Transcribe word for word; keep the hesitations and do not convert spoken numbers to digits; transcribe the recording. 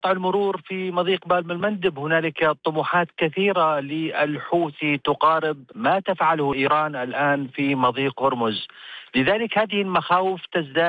تقطع المرور في مضيق باب المندب. هنالك طموحات كثيرة للحوثي تقارب ما تفعله إيران الآن في مضيق هرمز، لذلك هذه المخاوف تزداد